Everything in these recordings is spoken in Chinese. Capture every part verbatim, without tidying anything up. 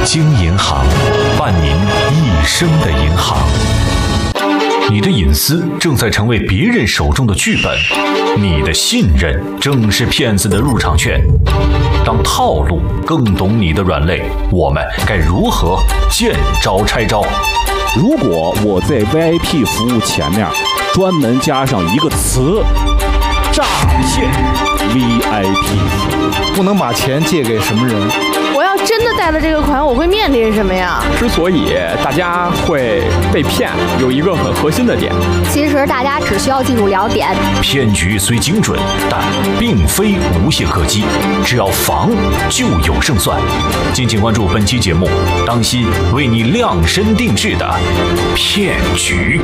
京银行，伴您一生的银行。你的隐私正在成为别人手中的剧本，你的信任正是骗子的入场券。当套路更懂你的软肋，我们该如何见招拆招？ 如果我在 V I P 服务前面专门加上一个词“诈骗 V I P”， 不能把钱借给什么人。 我要真的贷了这个款，我会面临什么呀？ 之所以大家会被骗，有一个很核心的点， 其实大家只需要记住两点： 骗局虽精准，但并非无懈可击，只要防就有胜算。敬请关注本期节目，当心为你量身定制的骗局。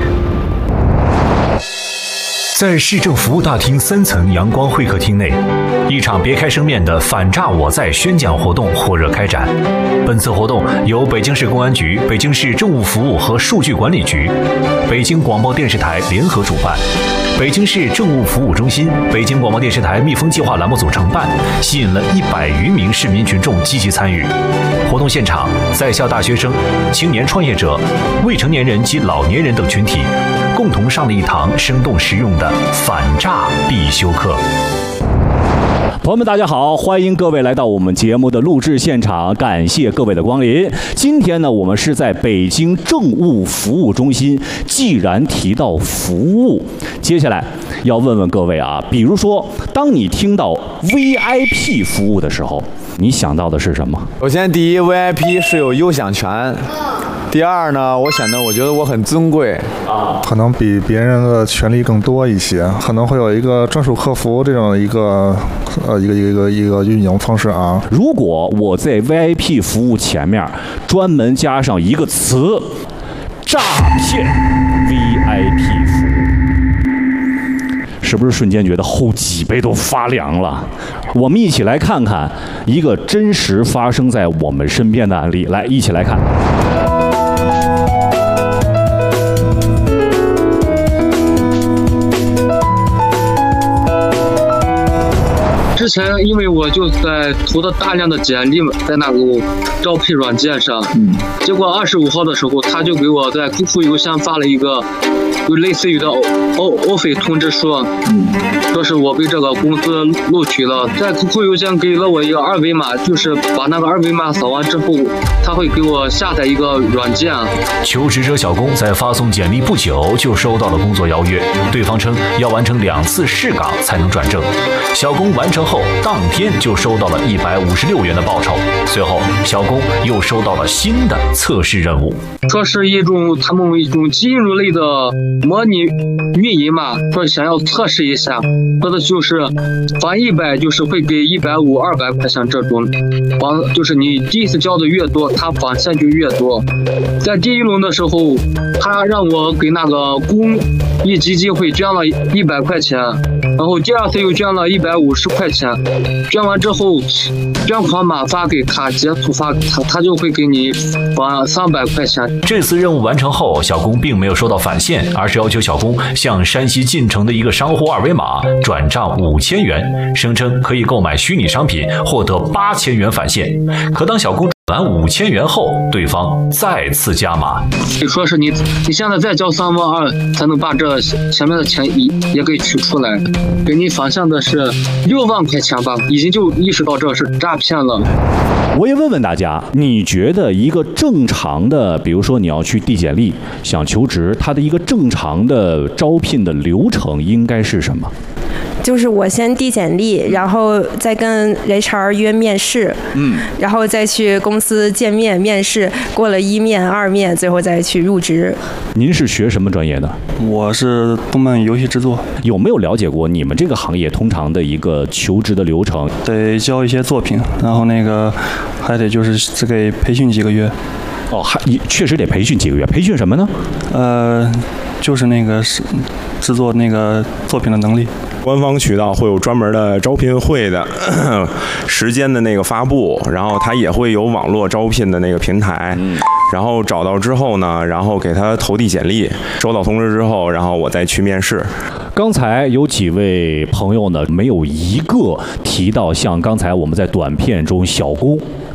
在市政服务大厅三层阳光会客厅内，一场别开生面的反诈我在宣讲活动火热开展。本次活动由北京市公安局、北京市政务服务和数据管理局、北京广播电视台联合主办，北京市政务服务中心、北京广播电视台蜜蜂计划栏目组承办，吸引了一百余名市民群众积极参与。活动现场，在校大学生、青年创业者、未成年人及老年人等群体共同上了一堂生动实用的反诈必修课。 朋友们，大家好，欢迎各位来到我们节目的录制现场，感谢各位的光临。今天呢，我们是在北京政务服务中心。既然提到服务，接下来要问问各位啊，比如说，当你听到 V I P 服务的时候，你想到的是什么？ 首先，第一 ，V I P 是有优享权。第二呢，我显得我觉得我很尊贵啊，可能比别人的权利更多一些，可能会有一个专属客服这种一个呃一个一个一个运营方式啊。 如果我在 V I P 服务前面专门加上一个词“诈骗 V I P 服务”，是不是瞬间觉得后脊背都发凉了？我们一起来看看一个真实发生在我们身边的案例，来，一起来看。 之前因为我就在投的大量的简历在那个招聘软件上，嗯，结果二十五号的时候，他就给我在 Q Q 邮箱发了一个就类似于的 offer 通知书，嗯，说是我被这个公司录取了。在 Q Q 邮箱给了我一个二维码，就是把那个二维码扫完之后，他会给我下载一个软件。 求职者小龚在发送简历不久就收到了工作邀约，对方称要完成两次试岗才能转正。小龚完成后，当天就收到了一百五十六元的报酬。随后，小龚又收到了新的测试任务， 说是一种他们一种金融类的模拟运营嘛，说想要测试一下，说的就是返一百就是会给一百五、二百块钱这种，返就是你第一次交的越多，他返现就越多。在第一轮的时候，他让我给那个公益基金会捐了一百块钱，然后第二次又捐了一百五十块钱，捐完之后，捐款码发给他，截图发给他，他就会给你返三百块钱。 这次任务完成后，小龚并没有收到返现，而是要求小龚向山西晋城的一个商户二维码转账五千元，声称可以购买虚拟商品，获得八千元返现。可当小龚转完五千元后，对方再次加码， 说是你你现在再交三万二才能把这前面的钱也也给取出来，给你返现的是六万块钱吧，已经就意识到这是诈骗了。 我也问问大家，你觉得一个正常的，比如说你要去递简历想求职，它的一个正常的招聘的流程应该是什么？ 就是我先递简历，然后再跟 H R 约面试，嗯，然后再去公司见面面试，过了一面、二面，最后再去入职。 您是学什么专业的？ 我是动漫游戏制作。 有没有了解过你们这个行业通常的一个求职的流程？ 得交一些作品，然后那个还得就是只给培训几个月。 哦，还确实得培训几个月。培训什么呢？ 呃，就是那个是制作那个作品的能力。 官方渠道会有专门的招聘会的咳咳时间的那个发布，然后它也会有网络招聘的那个平台，嗯、然后找到之后呢，然后给他投递简历，收到通知之后，然后我再去面试。 刚才有几位朋友呢，没有一个提到像刚才我们在短片中小龚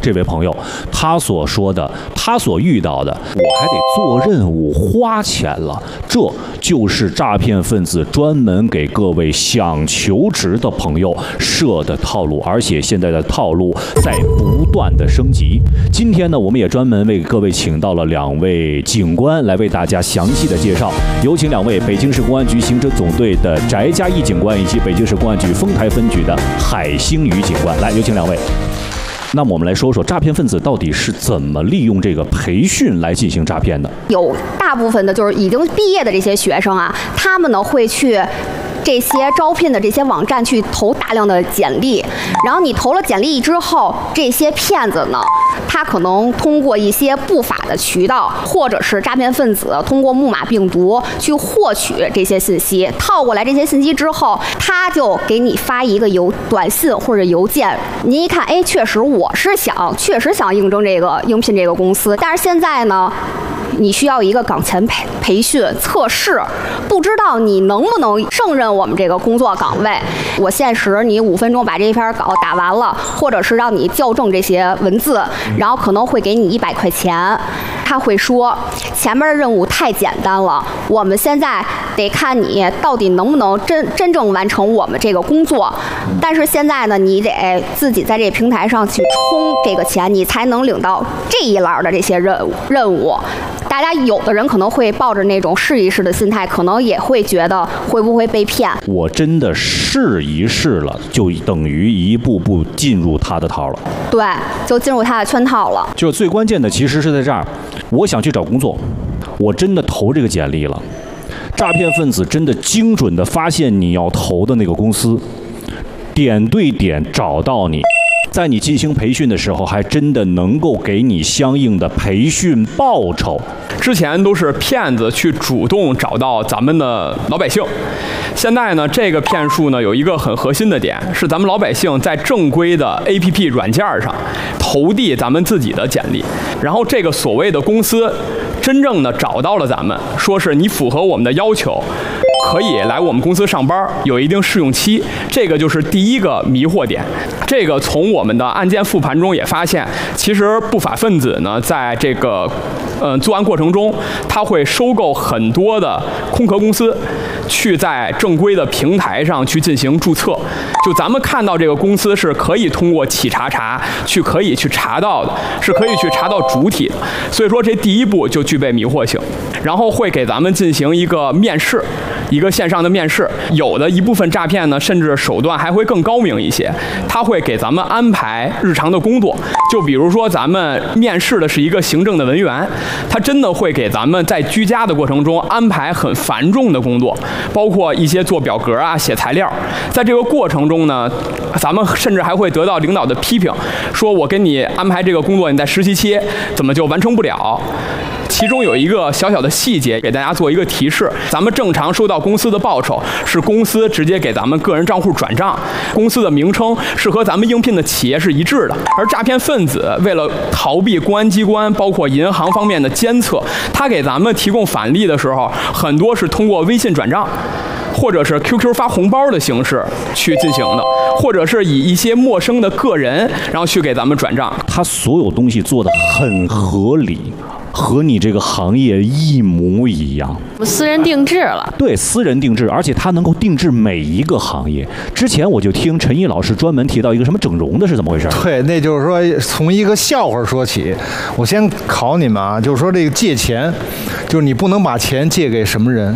这位朋友，他所说的，他所遇到的，我还得做任务花钱了，这就是诈骗分子专门给各位想求职的朋友设的套路，而且现在的套路在不断的升级。今天呢，我们也专门为各位请到了两位警官来为大家详细的介绍，有请两位北京市公安局刑侦总队的翟佳义警官以及北京市公安局丰台分局的海星宇警官，来，有请两位。那么我们来说说诈骗分子到底是怎么利用这个培训来进行诈骗的？ 有大部分的就是已经毕业的这些学生啊，他们呢会去这些招聘的这些网站去投大量的简历，然后你投了简历之后，这些骗子呢，他可能通过一些不法的渠道，或者是诈骗分子通过木马病毒去获取这些信息，套过来这些信息之后，他就给你发一个邮短信或者邮件，您一看，哎，确实我是想，确实想应征这个应聘这个公司，但是现在呢，你需要一个岗前培培训测试，不知道你能不能胜任我们这个工作岗位。我限时你五分钟把这篇稿打完了，或者是让你校正这些文字，然后可能会给你一百块钱。他会说前面的任务太简单了，我们现在得看你到底能不能真真正完成我们这个工作。但是现在呢，你得自己在这平台上去充这个钱，你才能领到这一栏的这些任务任务。大家有的人可能会抱着那种试一试的心态，可能也会觉得会不会被骗。 我真的试一试了，就等于一步步进入他的套了。 对，就进入他的圈套了。 就最关键的其实是在这儿，我想去找工作，我真的投这个简历了，诈骗分子真的精准的发现你要投的那个公司，点对点找到你。在你进行培训的时候，还真的能够给你相应的培训报酬。 之前都是骗子去主动找到咱们的老百姓，现在呢，这个骗术呢有一个很核心的点，是咱们老百姓在正规的 A P P 软件上投递咱们自己的简历，然后这个所谓的公司真正的找到了咱们，说是你符合我们的要求，可以来我们公司上班，有一定试用期，这个就是第一个迷惑点。这个从我们的案件复盘中也发现，其实不法分子呢，在这个呃作案过程中，他会收购很多的空壳公司，去在正规的平台上去进行注册。就咱们看到这个公司是可以通过企查查去可以去查到的，是可以去查到主体的。所以说这第一步就具备迷惑性，然后会给咱们进行一个面试，一个线上的面试。有的一部分诈骗呢，甚至手段还会更高明一些，他会给咱们安排日常的工作。就比如说咱们面试的是一个行政的文员，他真的会给咱们在居家的过程中安排很繁重的工作，包括一些做表格啊、写材料。在这个过程中呢，咱们甚至还会得到领导的批评，说我给你安排这个工作，你在实习期怎么就完成不了？其中有一个小小的细节给大家做一个提示，咱们正常收到公司的报酬是公司直接给咱们个人账户转账，公司的名称是和咱们应聘的企业是一致的。而诈骗分子为了逃避公安机关包括银行方面的监测，他给咱们提供返利的时候，很多是通过微信转账，或者是 Q Q 发红包的形式去进行的，或者是以一些陌生的个人然后去给咱们转账。 他所有东西做得很合理，和你这个行业一模一样， 私人定制了。 对，私人定制，而且它能够定制每一个行业。之前我就听陈毅老师专门提到一个什么整容的，是怎么回事？ 对，那就是说从一个笑话说起。我先考你们啊，就是说这个借钱，就是你不能把钱借给什么人？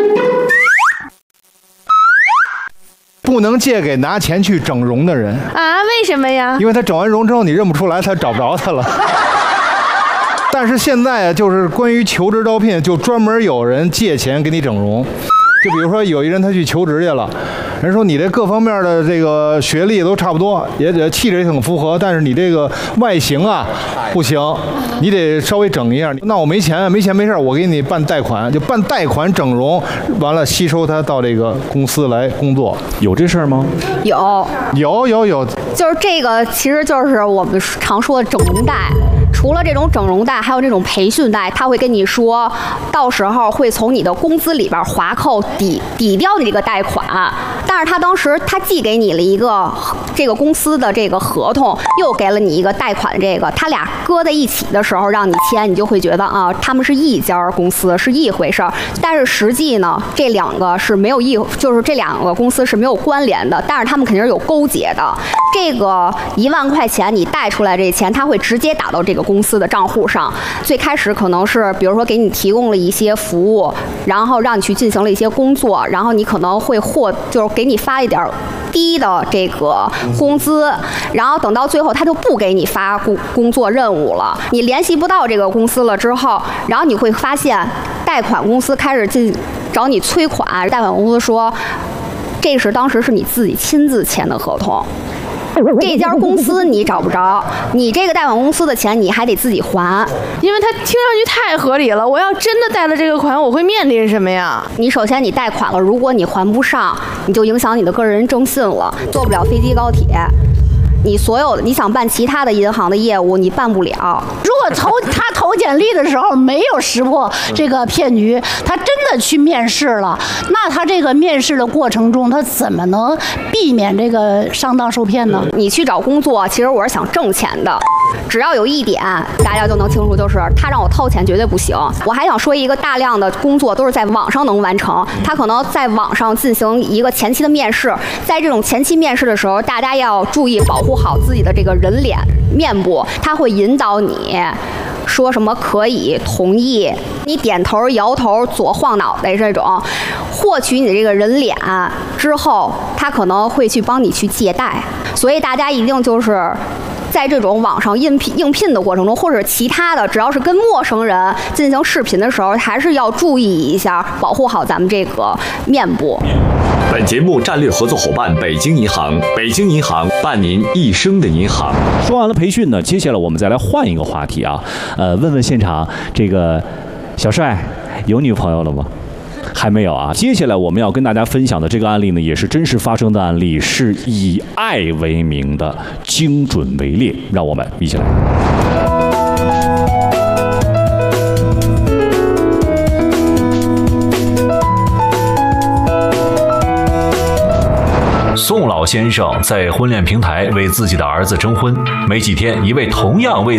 不能借给拿钱去整容的人啊？为什么呀？ 因为他整完容之后你认不出来，他找不着他了。但是现在就是关于求职招聘，就专门有人借钱给你整容。就比如说有一人他去求职去了，人说你这各方面的这个学历都差不多，也得气质也挺符合，但是你这个外形啊不行，你得稍微整一下。那我没钱，没钱没事，我给你办贷款，就办贷款整容，完了吸收他到这个公司来工作。 有这事儿吗？ 有， 有有有， 就是这个，其实就是我们常说的整容贷。 除了这种整容贷，还有这种培训贷，他会跟你说，到时候会从你的工资里边划扣抵抵掉你这个贷款。但是他当时他既给你了一个这个公司的这个合同，又给了你一个贷款，这个他俩搁在一起的时候让你签，你就会觉得啊，他们是一家公司，是一回事儿。但是实际呢，这两个是没有一，就是这两个公司是没有关联的，但是他们肯定是有勾结的。这个一万块钱你贷出来这钱，他会直接打到这个公司的账户上。最开始可能是比如说给你提供了一些服务，然后让你去进行了一些工作，然后你可能会获就是给你发一点低的这个工资，然后等到最后他就不给你发工工作任务了，你联系不到这个公司了之后，然后你会发现贷款公司开始进找你催款，贷款公司说这是当时是你自己亲自签的合同。这家公司你找不着，你这个贷款公司的钱你还得自己还， 因为它听上去太合理了。我要真的贷了这个款，我会面临什么呀？ 你首先你贷款了，如果你还不上，你就影响你的个人征信了，坐不了飞机高铁。你所有的你想办其他的银行的业务，你办不了。 如果投他投简历的时候没有识破这个骗局，他真的去面试了，那他这个面试的过程中，他怎么能避免这个上当受骗呢？ 你去找工作，其实我是想挣钱的。只要有一点大家就能清楚，就是他让我掏钱绝对不行。我还想说一个大量的工作都是在网上能完成，他可能在网上进行一个前期的面试，在这种前期面试的时候，大家要注意保护好自己的这个人脸面部，他会引导你说什么可以同意，你点头摇头左晃脑袋这种，获取你的这个人脸之后，他可能会去帮你去借贷。所以大家一定就是在这种网上应聘应聘的过程中，或者其他的，只要是跟陌生人进行视频的时候，还是要注意一下，保护好咱们这个面部。 本节目战略合作伙伴北京银行，北京银行伴您一生的银行。 说完了培训呢，接下来我们再来换一个话题啊，呃，问问现场这个小帅有女朋友了吗？还没有啊。接下来我们要跟大家分享的这个案例呢，也是真实发生的案例，是以爱为名的精准围猎。让我们一起来。 宋老先生在婚恋平台为自己的儿子征婚，没几天，一位同样为